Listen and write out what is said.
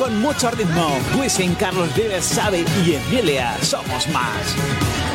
con mucho ritmo. Wisin, Carlos Vives, Xavi y Emilia. Somos más.